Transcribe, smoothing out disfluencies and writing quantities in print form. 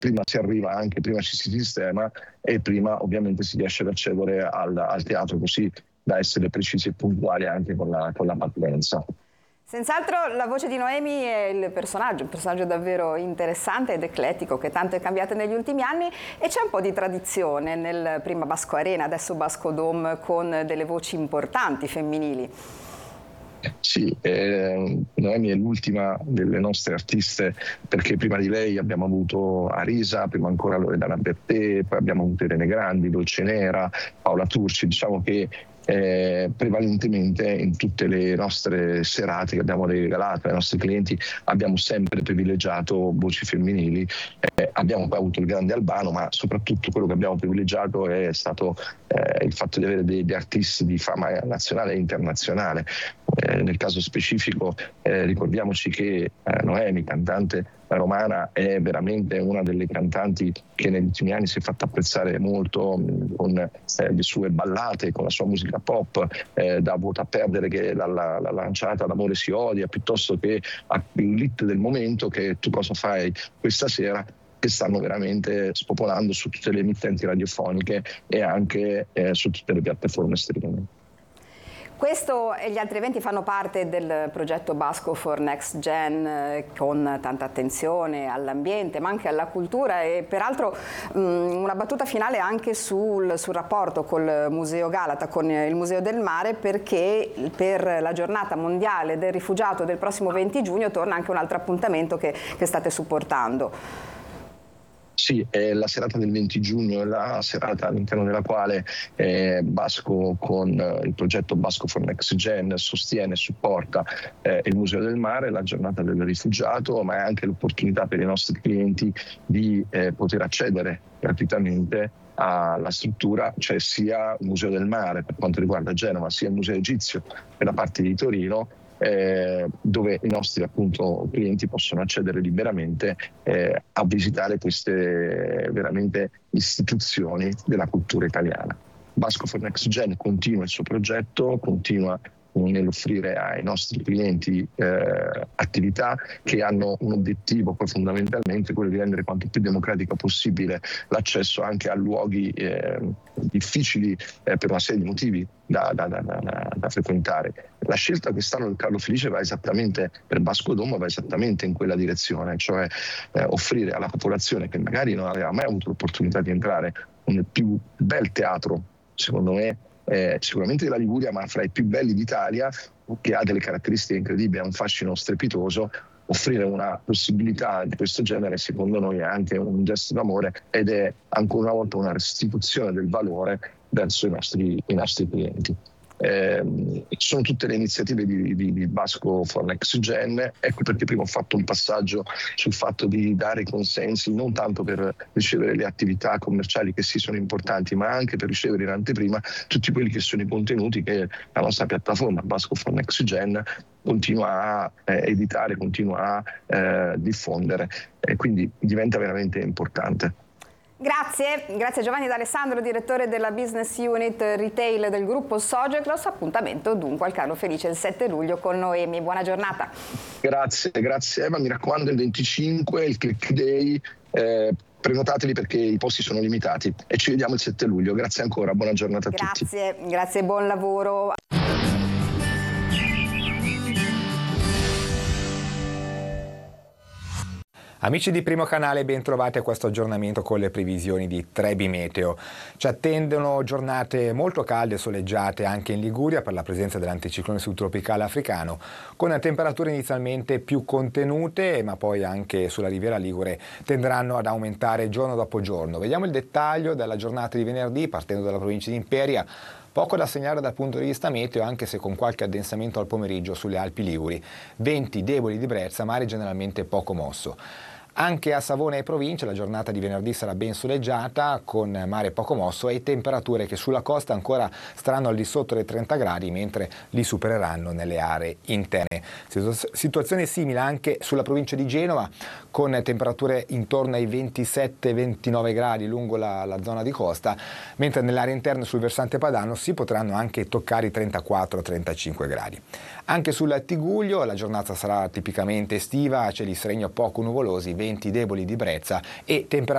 prima si arriva, anche prima ci si sistema e prima ovviamente si riesce ad accedere al teatro, così da essere precisi e puntuali anche con la partenza. Senz'altro la voce di Noemi è un personaggio davvero interessante ed eclettico, che tanto è cambiato negli ultimi anni, e c'è un po' di tradizione nel prima Basco Arena, adesso Basco Dome, con delle voci importanti femminili. Sì, Noemi è l'ultima delle nostre artiste, perché prima di lei abbiamo avuto Arisa, prima ancora Loredana Bertè, poi abbiamo avuto Irene Grandi, Dolce Nera, Paola Turci. Diciamo che prevalentemente in tutte le nostre serate che abbiamo regalato ai nostri clienti abbiamo sempre privilegiato voci femminili. Abbiamo poi avuto il grande Albano, ma soprattutto quello che abbiamo privilegiato è stato il fatto di avere degli artisti di fama nazionale e internazionale. Nel caso specifico ricordiamoci che Noemi, cantante romana, è veramente una delle cantanti che negli ultimi anni si è fatta apprezzare molto con le sue ballate, con la sua musica pop, da Vuota a perdere, che l'ha lanciata L'amore si odia, piuttosto che l'hit del momento, che Tu cosa fai questa sera, che stanno veramente spopolando su tutte le emittenti radiofoniche e anche su tutte le piattaforme streaming. Questo e gli altri eventi fanno parte del progetto Basco for Next Gen, con tanta attenzione all'ambiente ma anche alla cultura, e peraltro una battuta finale anche sul rapporto col Museo Galata, con il Museo del Mare, perché per la giornata mondiale del rifugiato del prossimo 20 giugno torna anche un altro appuntamento che state supportando. Sì, la serata del 20 giugno è la serata all'interno della quale Basco, con il progetto Basco for Next Gen, sostiene e supporta il Museo del Mare, la giornata del rifugiato, ma è anche l'opportunità per i nostri clienti di poter accedere gratuitamente alla struttura, cioè sia il Museo del Mare per quanto riguarda Genova, sia il Museo Egizio per la parte di Torino, dove i nostri appunto clienti possono accedere liberamente a visitare queste veramente istituzioni della cultura italiana. Basco for Next Gen continua il suo progetto, continua nell'offrire ai nostri clienti attività che hanno un obiettivo, poi fondamentalmente quello di rendere quanto più democratico possibile l'accesso anche a luoghi difficili per una serie di motivi da frequentare. La scelta quest'anno del Carlo Felice va esattamente, per Basco Dome, va esattamente in quella direzione, cioè offrire alla popolazione che magari non aveva mai avuto l'opportunità di entrare nel più bel teatro, secondo me, sicuramente della Liguria, ma fra i più belli d'Italia, che ha delle caratteristiche incredibili, ha un fascino strepitoso. Offrire una possibilità di questo genere secondo noi è anche un gesto d'amore ed è ancora una volta una restituzione del valore verso i nostri clienti. Sono tutte le iniziative di Basco for Next Gen. Ecco perché prima ho fatto un passaggio sul fatto di dare consensi non tanto per ricevere le attività commerciali, che sì sono importanti, ma anche per ricevere in anteprima tutti quelli che sono i contenuti che la nostra piattaforma Basco for Next Gen continua a editare, continua a diffondere, e quindi diventa veramente importante. Grazie Giovanni D'Alessandro, direttore della Business Unit Retail del gruppo Sogeclos. Appuntamento dunque al Carlo Felice il 7 luglio con Noemi. Buona giornata. Grazie Eva, mi raccomando il 25, il Click Day, prenotatevi perché i posti sono limitati e ci vediamo il 7 luglio. Grazie ancora, buona giornata a tutti. Grazie, buon lavoro. Amici di Primo Canale, ben trovati a questo aggiornamento con le previsioni di Trebi Meteo. Ci attendono giornate molto calde e soleggiate anche in Liguria per la presenza dell'anticiclone subtropicale africano, con temperature inizialmente più contenute, ma poi anche sulla Riviera Ligure tenderanno ad aumentare giorno dopo giorno. Vediamo il dettaglio della giornata di venerdì, partendo dalla provincia di Imperia. Poco da segnalare dal punto di vista meteo, anche se con qualche addensamento al pomeriggio sulle Alpi Liguri. Venti deboli di brezza, mare generalmente poco mosso. Anche a Savona e provincia la giornata di venerdì sarà ben soleggiata, con mare poco mosso e temperature che sulla costa ancora staranno al di sotto dei 30 gradi, mentre li supereranno nelle aree interne. Situazione simile anche sulla provincia di Genova, con temperature intorno ai 27-29 gradi lungo la zona di costa, mentre nelle aree interne sul versante padano si potranno anche toccare i 34-35 gradi. Anche sul Tiguglio la giornata sarà tipicamente estiva, cieli sereni o poco nuvolosi, venti deboli di brezza e temperature